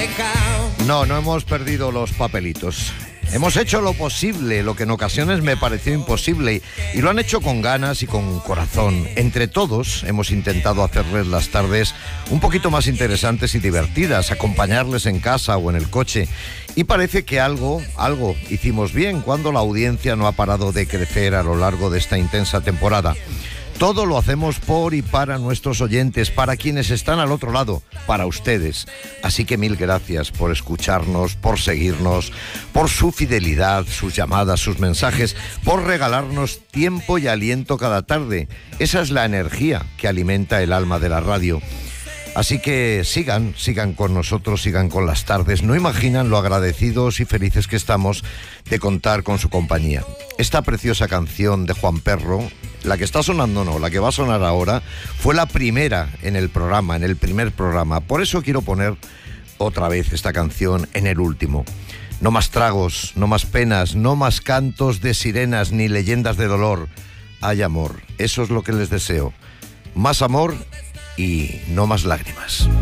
No hemos perdido los papelitos. Hemos hecho lo posible, lo que en ocasiones me pareció imposible, y lo han hecho con ganas y con corazón. Entre todos hemos intentado hacerles las tardes un poquito más interesantes y divertidas, acompañarles en casa o en el coche. Y parece que algo hicimos bien cuando la audiencia no ha parado de crecer a lo largo de esta intensa temporada. Todo lo hacemos por y para nuestros oyentes, para quienes están al otro lado, para ustedes. Así que mil gracias por escucharnos, por seguirnos, por su fidelidad, sus llamadas, sus mensajes, por regalarnos tiempo y aliento cada tarde. Esa es la energía que alimenta el alma de la radio. Así que sigan con nosotros, sigan con las tardes. No imaginan lo agradecidos y felices que estamos de contar con su compañía. Esta preciosa canción de Juan Perro, la que está sonando no, la que va a sonar ahora, fue la primera en el programa, en el primer programa. Por eso quiero poner otra vez esta canción en el último. No más tragos, no más penas, no más cantos de sirenas ni leyendas de dolor. Hay amor, eso es lo que les deseo. Más amor y no más lágrimas.